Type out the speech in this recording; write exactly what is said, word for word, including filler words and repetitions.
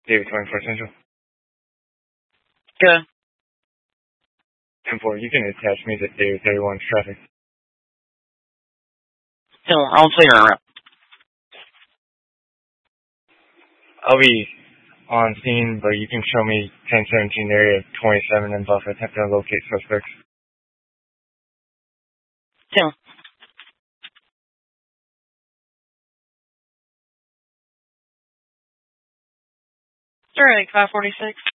David twenty-four Central. Good. ten four, you can attach me to David thirty-one traffic. So I'll figure it out. I'll be on scene, but you can show me ten seventeen area twenty-seven and buff attempt to locate suspects. Two. Alright, five forty-six.